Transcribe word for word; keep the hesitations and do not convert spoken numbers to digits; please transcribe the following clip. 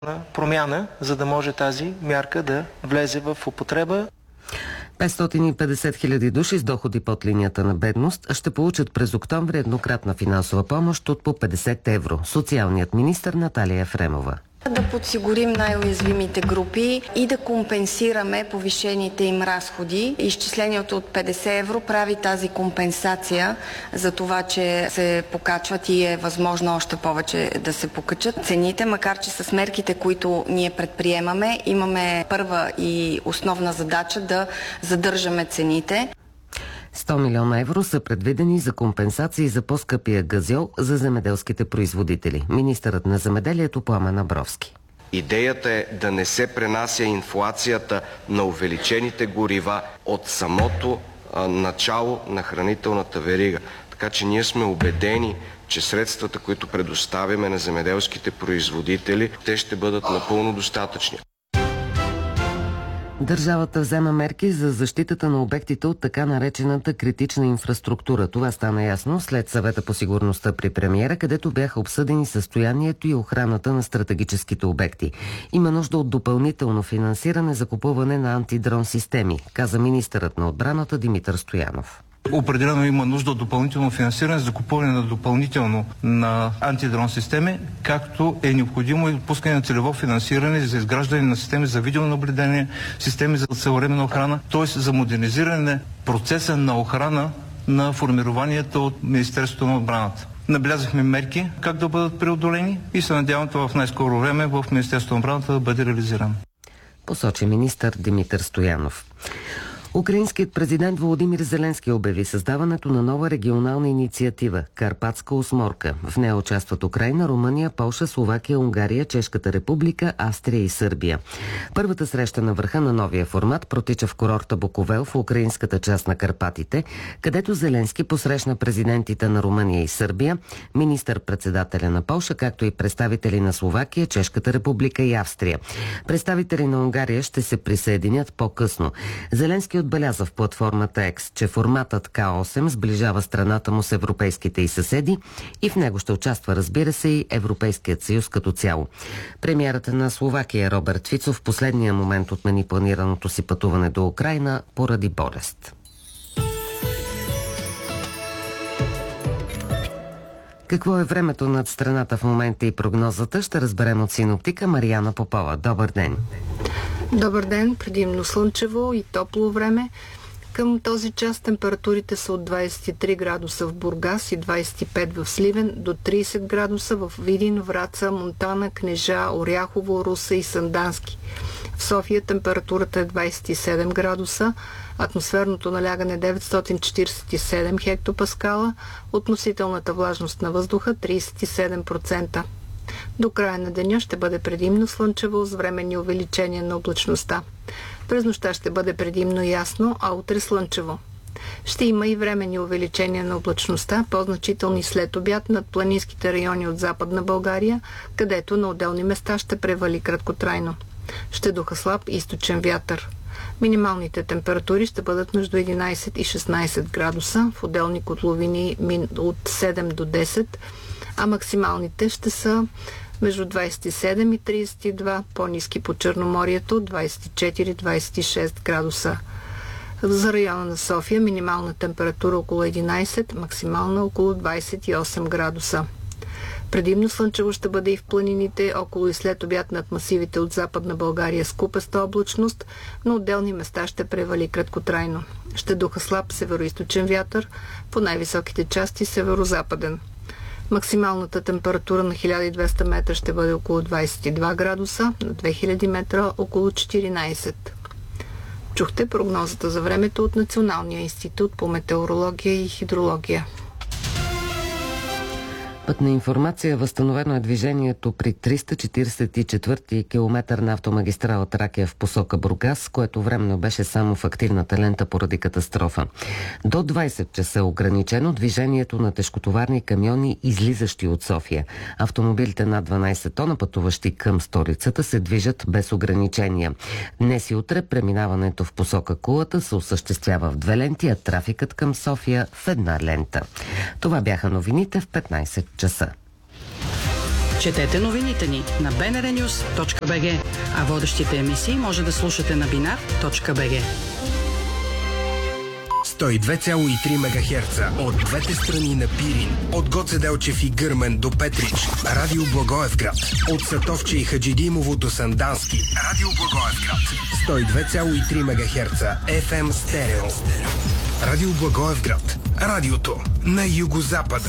промяна, за да може тази мярка да влезе в употреба. петстотин и петдесет хиляди души с доходи под линията на бедност ще получат през октомври еднократна финансова помощ от по петдесет евро. Социалният министър Наталия Ефремова. Да подсигурим най-уязвимите групи и да компенсираме повишените им разходи. Изчислението от петдесет евро прави тази компенсация за това, че се покачват и е възможно още повече да се покачат цените, макар че с мерките, които ние предприемаме, имаме първа и основна задача да задържаме цените. сто милиона евро са предвидени за компенсации за по-скъпия газьол за земеделските производители. Министърът на земеделието Пламен Абровски. Идеята е да не се пренася инфлацията на увеличените горива от самото а, начало на хранителната верига. Така че ние сме убедени, че средствата, които предоставяме на земеделските производители, те ще бъдат напълно достатъчни. Държавата взема мерки за защитата на обектите от така наречената критична инфраструктура. Това стана ясно след съвета по сигурността при премиера, където бяха обсъдени състоянието и охраната на стратегическите обекти. Има нужда от допълнително финансиране за купуване на антидрон системи, каза министърът на отбраната Димитър Стоянов. Определено има нужда от допълнително финансиране за закупуване на допълнително на антидрон системи, както е необходимо и отпускане на целево финансиране за изграждане на системи за видеонаблюдение, системи за съвременна охрана, т.е. за модернизиране на процеса на охрана на формированието от Министерството на отбраната. Набелязахме мерки как да бъдат преодолени и се надявам това в най-скоро време в Министерството на отбраната да бъде реализирано. Посочи министър Димитър Стоянов. Украинският президент Володимир Зеленски обяви създаването на нова регионална инициатива – Карпатска осморка. В нея участват Украйна, Румъния, Полша, Словакия, Унгария, Чешката република, Австрия и Сърбия. Първата среща на върха на новия формат протича в курорта Буковел в украинската част на Карпатите, където Зеленски посрещна президентите на Румъния и Сърбия, министър-председателя на Полша, както и представители на Словакия, Чешката република и Австрия. Представители на Унгария ще се присъединят по-късно. Зеленски отбеляза в платформата X, че форматът К осем сближава страната му с европейските и съседи и в него ще участва, разбира се, и Европейският съюз като цяло. Премиерът на Словакия Роберт Фицо в последния момент отмени планираното си пътуване до Украйна поради болест. Какво е времето над страната в момента и прогнозата, ще разберем от синоптика Мариана Попова. Добър ден! Добър ден, предимно слънчево и топло време. Към този час температурите са от двадесет и три градуса в Бургас и двадесет и пет в Сливен до тридесет градуса в Видин, Враца, Монтана, Кнежа, Оряхово, Русе и Сандански. В София температурата е двадесет и седем градуса, атмосферното налягане деветстотин четиридесет и седем хектопаскала, относителната влажност на въздуха тридесет и седем процента. До края на деня ще бъде предимно слънчево с временни увеличения на облачността. През нощта ще бъде предимно ясно, а утре слънчево. Ще има и временни увеличения на облачността, по-значителни след обяд над планинските райони от Западна България, където на отделни места ще превали краткотрайно. Ще духа слаб източен вятър. Минималните температури ще бъдат между единадесет и шестнадесет градуса, в отделни котловини от седем до десет, а максималните ще са между двадесет и седем и тридесет и два, по-ниски по Черноморието двадесет и четири до двадесет и шест градуса. За района на София минимална температура около единадесет, максимална около двадесет и осем градуса. Предимно слънчево ще бъде и в планините, около и след обяд над масивите от Западна България с купеста облачност, но отделни места ще превали краткотрайно. Ще духа слаб североизточен вятър, по най-високите части северозападен. Максималната температура на хиляда и двеста метра ще бъде около двадесет и два градуса, на две хиляди метра около четиринадесет. Чухте прогнозата за времето от Националния институт по метеорология и хидрология. Пътна информация. Възстановено е движението при триста четиридесет и четвърти километър на автомагистрала Тракия в посока Бургас, което временно беше само в активната лента поради катастрофа. До двадесет часа е ограничено движението на тежкотоварни камиони, излизащи от София. Автомобилите над дванадесет тона, пътуващи към столицата, се движат без ограничения. Днес и утре преминаването в посока Кулата се осъществява в две ленти, а трафикът към София в една лента. Това бяха новините в петнадесет часа. Четете новините ни на би ен ар нюз точка би джи, а водещите емисии може да слушате на бинар точка би джи. сто и две цяло и три мегахерца от двете страни на Пирин, от Гоце Делчев и Гърмен до Петрич, Радио Благоевград, от Сатовче и Хаджидимово до Сандански, Радио Благоевград, сто и две цяло и три мегахерца еф ем стерео. Радио Благоевград, радиото на югозапада.